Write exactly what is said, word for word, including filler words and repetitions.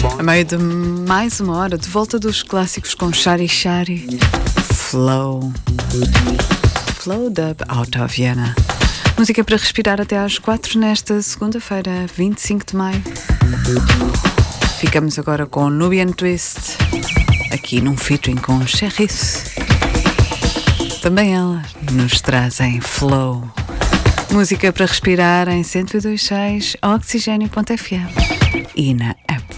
A meio de mais uma hora, de volta dos clássicos com Shari Shari, Flow, Flow Dub Out of Vienna. Música para respirar até às quatro nesta segunda-feira, vinte e cinco de maio. Ficamos agora com Nubian Twist, aqui num featuring com Cherif. Também ela nos trazem Flow. Música para respirar em cento e dois ponto seis oxigênio ponto f m e na app.